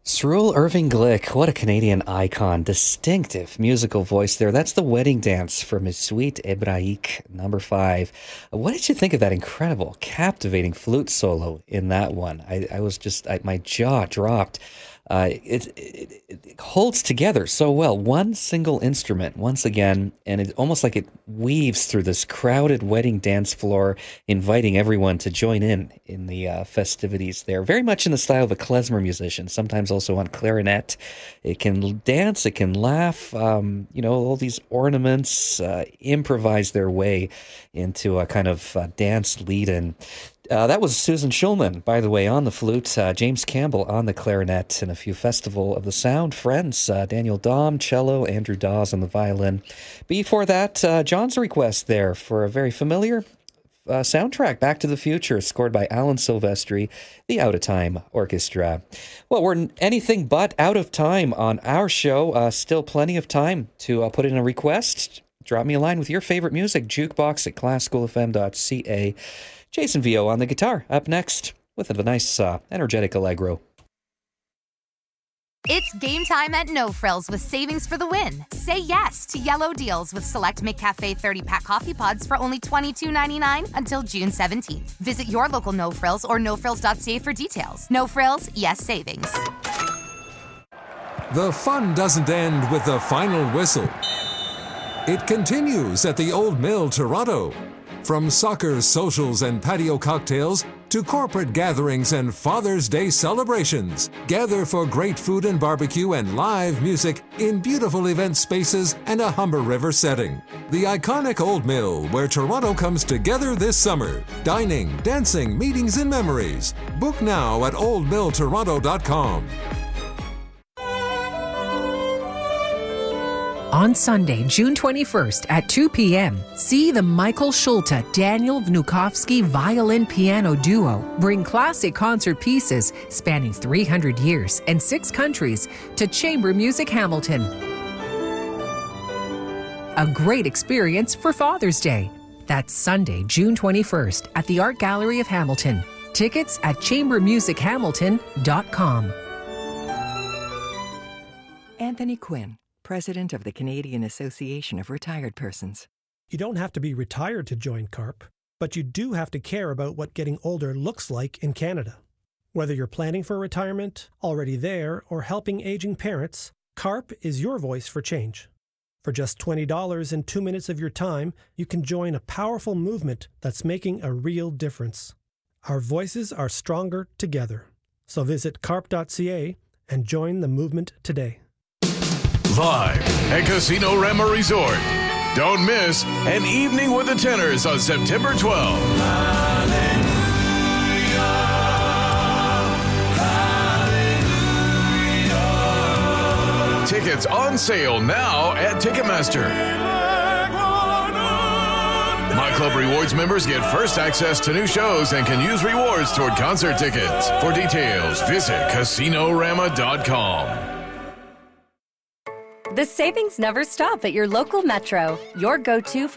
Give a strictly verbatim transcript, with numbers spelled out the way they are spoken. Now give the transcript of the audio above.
Cyril Irving Glick, what a Canadian icon. Distinctive musical voice there. That's the wedding dance from his Suite Hebraïque, number five. What did you think of that incredible, captivating flute solo in that one? I, I was just, I, my jaw dropped. Uh, it, it, it holds together so well. One single instrument, once again, and it's almost like it weaves through this crowded wedding dance floor, inviting everyone to join in in the uh, festivities there. Very much in the style of a klezmer musician, sometimes also on clarinet. It can dance, it can laugh, um, you know, all these ornaments uh, improvise their way into a kind of uh, dance lead-in. Uh, that was Susan Schulman, by the way, on the flute, uh, James Campbell on the clarinet, and a few Festival of the Sound friends, uh, Daniel Daum, cello, Andrew Dawes on the violin. Before that, uh, John's request there for a very familiar uh, soundtrack, Back to the Future, scored by Alan Silvestri, the Out of Time Orchestra. Well, we're anything but out of time on our show. Uh, still plenty of time to uh, put in a request. Drop me a line with your favorite music, jukebox at classical f m dot c a. Jason Vio on the guitar, up next with a nice, uh, energetic allegro. It's game time at No Frills with savings for the win. Say yes to yellow deals with select McCafe thirty-pack coffee pods for only twenty-two ninety-nine until June seventeenth. Visit your local No Frills or no frills dot c a for details. No Frills, yes savings. The fun doesn't end with the final whistle. It continues at the Old Mill Toronto. From soccer, socials, and patio cocktails to corporate gatherings and Father's Day celebrations, gather for great food and barbecue and live music in beautiful event spaces and a Humber River setting. The iconic Old Mill, where Toronto comes together this summer. Dining, dancing, meetings, and memories. Book now at old mill toronto dot com. On Sunday, June twenty-first at two p.m., see the Michael Schulte Daniel Vnukovsky Violin Piano Duo bring classic concert pieces spanning three hundred years and six countries to Chamber Music Hamilton. A great experience for Father's Day. That's Sunday, June twenty-first at the Art Gallery of Hamilton. Tickets at chamber music hamilton dot com. Anthony Quinn, President of the Canadian Association of Retired Persons. You don't have to be retired to join CARP, but you do have to care about what getting older looks like in Canada. Whether you're planning for retirement, already there, or helping aging parents, CARP is your voice for change. For just twenty dollars and two minutes of your time, you can join a powerful movement that's making a real difference. Our voices are stronger together. So visit carp dot c a and join the movement today. Live at Casino Rama Resort. Don't miss An Evening with the Tenors on September twelfth. Hallelujah, hallelujah. Tickets on sale now at Ticketmaster. My Club Rewards members get first access to new shows and can use rewards toward concert tickets. For details, visit casino rama dot com. The savings never stop at your local Metro. Your go-to for